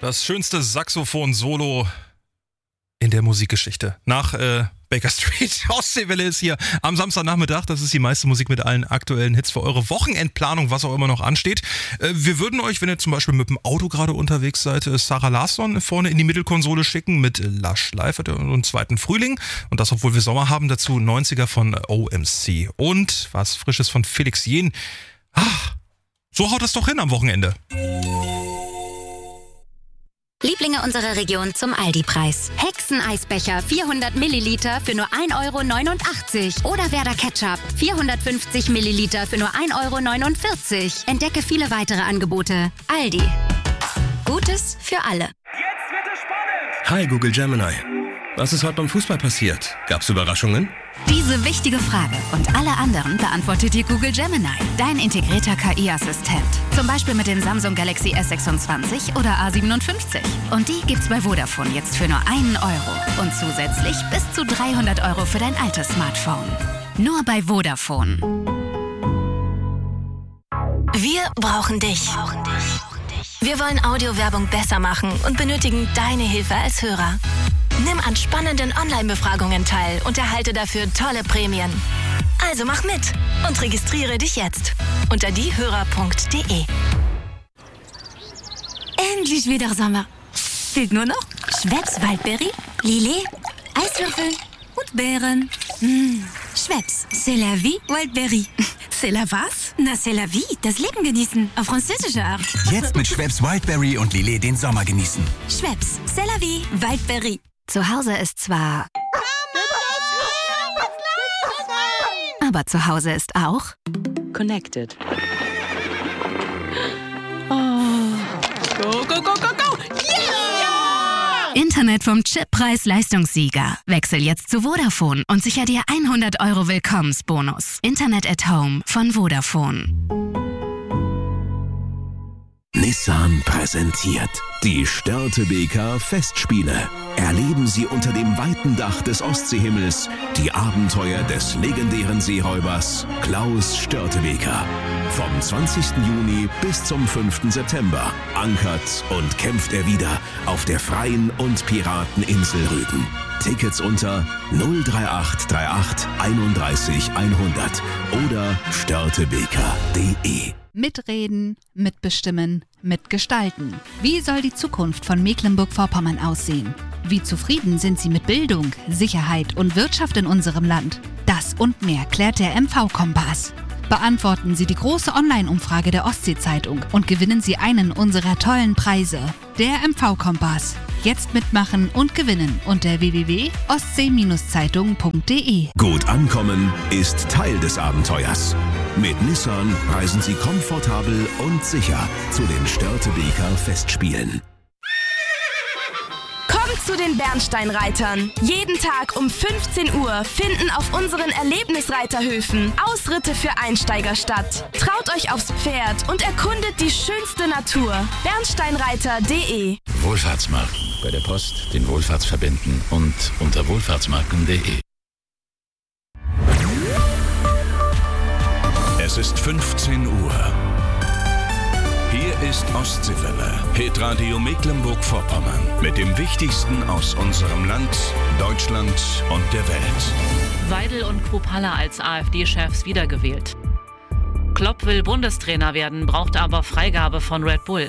Das schönste Saxophon-Solo in der Musikgeschichte. Nach Baker Street. Ostseewelle ist hier am Samstagnachmittag. Das ist die meiste Musik mit allen aktuellen Hits für eure Wochenendplanung, was auch immer noch ansteht. Wir würden euch, wenn ihr zum Beispiel mit dem Auto gerade unterwegs seid, Sarah Larsson vorne in die Mittelkonsole schicken mit Lush Live und zweiten Frühling. Und das, obwohl wir Sommer haben. Dazu 90er von OMC. Und was Frisches von Felix Jähn. Ach, so haut das doch hin am Wochenende. Lieblinge unserer Region zum Aldi-Preis. Hexeneisbecher 400 Milliliter für nur 1,89 € oder Werder Ketchup 450 Milliliter für nur 1,49 €. Entdecke viele weitere Angebote. Aldi. Gutes für alle. Jetzt wird es spannend! Hi Google Gemini. Was ist heute beim Fußball passiert? Gab's Überraschungen? Diese wichtige Frage und alle anderen beantwortet dir Google Gemini, dein integrierter KI-Assistent. Zum Beispiel mit den Samsung Galaxy S26 oder A57. Und die gibt's bei Vodafone jetzt für nur 1 € und zusätzlich bis zu 300 € für dein altes Smartphone. Nur bei Vodafone. Wir brauchen dich. Wir wollen Audiowerbung besser machen und benötigen deine Hilfe als Hörer. Nimm an spannenden Online-Befragungen teil und erhalte dafür tolle Prämien. Also mach mit und registriere dich jetzt unter diehörer.de. Endlich wieder Sommer. Fehlt nur noch Schweppes Waldbeere, Lillet, Eiswürfel und Beeren. Schweppes, c'est la vie, Waldbeere. C'est la was? Na, c'est la vie, das Leben genießen, auf französische Art. Jetzt mit Schweppes Wildberry und Lillet den Sommer genießen. Schweppes, c'est la vie, Waldbeere. Zu Hause ist zwar... Aber zu Hause ist auch... Connected. Oh. Go, go, go, go, go! Yeah! Internet vom Chippreis-Leistungssieger. Wechsel jetzt zu Vodafone und sicher dir 100 € Willkommensbonus. Internet at Home von Vodafone. Nissan präsentiert die Störtebeker Festspiele. Erleben Sie unter dem weiten Dach des Ostseehimmels die Abenteuer des legendären Seeräubers Klaus Störtebeker. Vom 20. Juni bis zum 5. September ankert und kämpft er wieder auf der freien und Pirateninsel Rügen. Tickets unter 03838 31 100 oder störtebeker.de. Mitreden, mitbestimmen, mitgestalten. Wie soll die Zukunft von Mecklenburg-Vorpommern aussehen? Wie zufrieden sind Sie mit Bildung, Sicherheit und Wirtschaft in unserem Land? Das und mehr klärt der MV-Kompass. Beantworten Sie die große Online-Umfrage der Ostsee-Zeitung und gewinnen Sie einen unserer tollen Preise. Der MV-Kompass. Jetzt mitmachen und gewinnen unter www.ostsee-zeitung.de. Gut ankommen ist Teil des Abenteuers. Mit Nissan reisen Sie komfortabel und sicher zu den Störtebeker Festspielen. Kommt zu den Bernsteinreitern. Jeden Tag um 15 Uhr finden auf unseren Erlebnisreiterhöfen Ausritte für Einsteiger statt. Traut euch aufs Pferd und erkundet die schönste Natur. Bernsteinreiter.de. Wohlfahrtsmarken. Bei der Post, den Wohlfahrtsverbänden und unter wohlfahrtsmarken.de. Es ist 15 Uhr. Hier ist Ostseewelle, Hitradio Mecklenburg-Vorpommern mit dem Wichtigsten aus unserem Land, Deutschland und der Welt. Weidel und Kruppalla als AfD-Chefs wiedergewählt. Klopp will Bundestrainer werden, braucht aber Freigabe von Red Bull.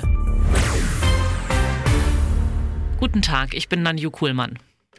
Guten Tag, ich bin Nanju Kuhlmann.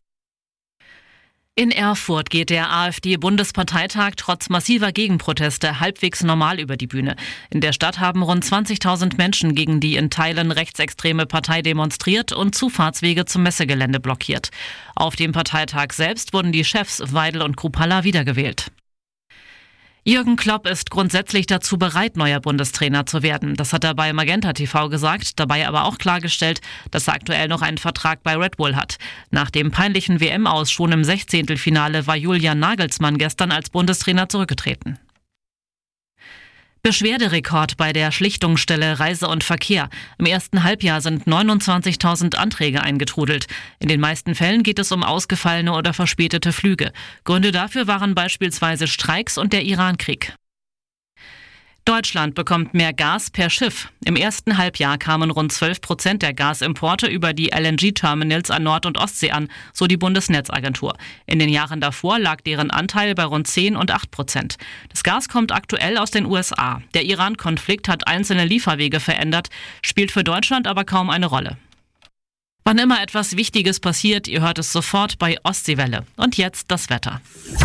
In Erfurt geht der AfD-Bundesparteitag trotz massiver Gegenproteste halbwegs normal über die Bühne. In der Stadt haben rund 20.000 Menschen gegen die in Teilen rechtsextreme Partei demonstriert und Zufahrtswege zum Messegelände blockiert. Auf dem Parteitag selbst wurden die Chefs Weidel und Kruppalla wiedergewählt. Jürgen Klopp ist grundsätzlich dazu bereit, neuer Bundestrainer zu werden. Das hat er bei Magenta TV gesagt, dabei aber auch klargestellt, dass er aktuell noch einen Vertrag bei Red Bull hat. Nach dem peinlichen WM-Aus schon im 16. Finale war Julian Nagelsmann gestern als Bundestrainer zurückgetreten. Beschwerderekord bei der Schlichtungsstelle Reise und Verkehr. Im ersten Halbjahr sind 29.000 Anträge eingetrudelt. In den meisten Fällen geht es um ausgefallene oder verspätete Flüge. Gründe dafür waren beispielsweise Streiks und der Irankrieg. Deutschland bekommt mehr Gas per Schiff. Im ersten Halbjahr kamen rund 12% der Gasimporte über die LNG-Terminals an Nord- und Ostsee an, so die Bundesnetzagentur. In den Jahren davor lag deren Anteil bei rund 10 und 8%. Das Gas kommt aktuell aus den USA. Der Iran-Konflikt hat einzelne Lieferwege verändert, spielt für Deutschland aber kaum eine Rolle. Wann immer etwas Wichtiges passiert, ihr hört es sofort bei Ostseewelle. Und jetzt das Wetter.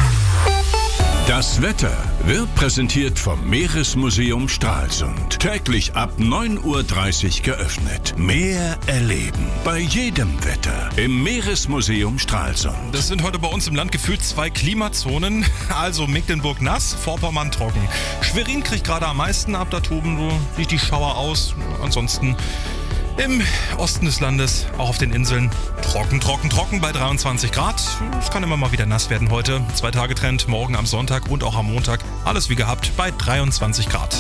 Das Wetter wird präsentiert vom Meeresmuseum Stralsund. Täglich ab 9:30 Uhr geöffnet. Meer erleben bei jedem Wetter im Meeresmuseum Stralsund. Das sind heute bei uns im Land gefühlt 2 Klimazonen. Also Mecklenburg nass, Vorpommern trocken. Schwerin kriegt gerade am meisten ab, da toben so richtig Schauer aus. Ansonsten im Osten des Landes, auch auf den Inseln, trocken bei 23 Grad. Es kann immer mal wieder nass werden heute. 2-Tage-Trend, morgen am Sonntag und auch am Montag. Alles wie gehabt bei 23 Grad.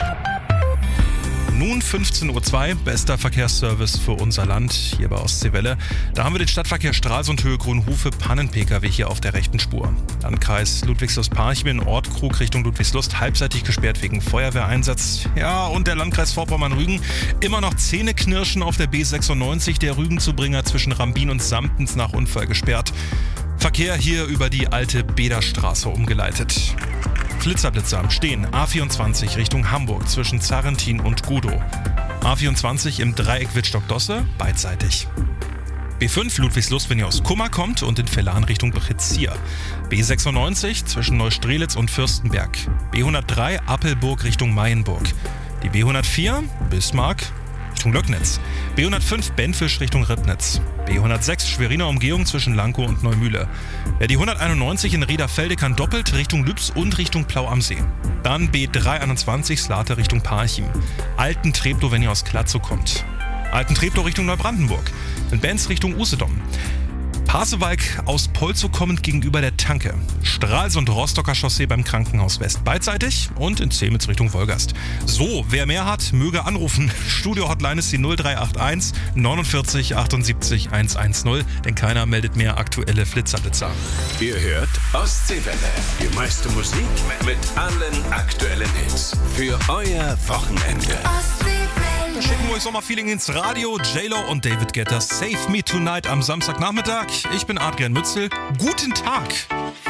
Nun 15:02 Uhr, bester Verkehrsservice für unser Land hier bei Ostseewelle. Da haben wir den Stadtverkehr Stralsund Höhe Grünhofe, Pannen-Pkw hier auf der rechten Spur. Landkreis Ludwigslust-Parchim, Ortkrug Richtung Ludwigslust, halbseitig gesperrt wegen Feuerwehreinsatz. Ja, und der Landkreis Vorpommern-Rügen, immer noch Zähneknirschen auf der B96, der Rügenzubringer zwischen Rambin und Samtens nach Unfall gesperrt. Verkehr hier über die alte Bederstraße umgeleitet. Flitzerblitzer am Stehen, A24 Richtung Hamburg zwischen Zarrentin und Gudow. A24 im Dreieck Wittstock-Dosse, beidseitig. B5 Ludwigslust, wenn ihr aus Kummer kommt und in Vellan Richtung Britzier. B96 zwischen Neustrelitz und Fürstenberg. B103 Appelburg Richtung Mayenburg. Die B104 Bismarck Richtung Löcknitz. B105 Benfisch Richtung Ribnitz. B106 Schweriner Umgehung zwischen Lankow und Neumühle. Wer die 191 in Riederfelde kann doppelt Richtung Lübs und Richtung Plau am See. Dann B321 Slate Richtung Parchim. Alten-Treptow, wenn ihr aus Klatzow kommt. Alten-Treptow Richtung Neubrandenburg. In Benz Richtung Usedom. Pasewalk aus Polzow kommend gegenüber der Tanke. Stralsund Rostocker Chaussee beim Krankenhaus West beidseitig und in Zemitz Richtung Wolgast. So, wer mehr hat, möge anrufen. Studio-Hotline ist die 0381 49 78 110, denn keiner meldet mehr aktuelle Flitzerblitzer. Ihr hört Ostseewelle, die meiste Musik mit allen aktuellen Hits für euer Wochenende. Da schicken wir euch Sommerfeeling ins Radio. J-Lo und David Guetta, Save Me Tonight am Samstagnachmittag. Ich bin Adrian Mützel. Guten Tag.